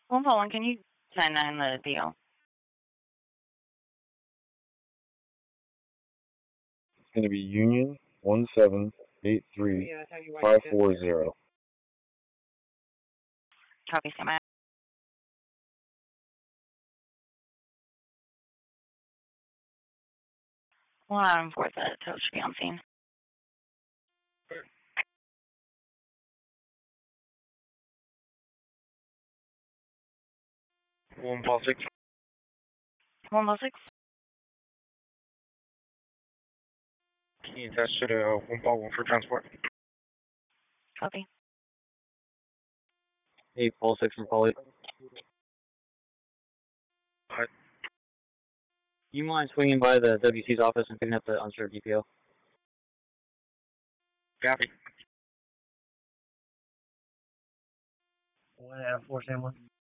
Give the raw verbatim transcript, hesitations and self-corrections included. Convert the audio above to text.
One Poland, can you sign that in the deal? It's going to be Union one seven eight three five four zero. Copy, stand by. One item four, the tow should be on scene. One Paul six. One Paul six. Can you attach to the one Paul one for transport? Copy. Eight Paul six from Paul eight. What? You mind swinging by the W C's office and picking up the unserved D P O? Copy. One out of four, Sam one.